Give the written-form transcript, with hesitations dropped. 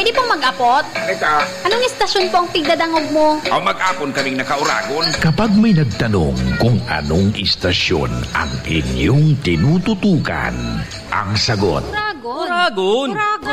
Pwede pong mag-apot? Ika, Anong istasyon po ang pigdadangog mo? o mag-apon kaming nakauragon. Kapag may nagtanong kung anong istasyon ang inyong tinututukan, ang sagot, Uragon. Uragon. Uragon.